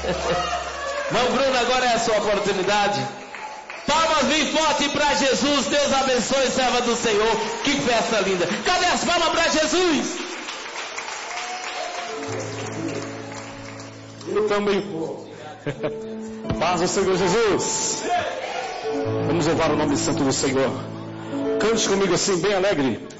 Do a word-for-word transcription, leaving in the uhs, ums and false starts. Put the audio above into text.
Irmão Bruno, agora é a sua oportunidade. Palmas bem forte para Jesus. Deus abençoe, serva do Senhor. Que festa linda. Cadê as palmas para Jesus? Eu também vou. Paz do Senhor Jesus. Vamos louvar o nome santo do Senhor. Cante comigo assim, bem alegre.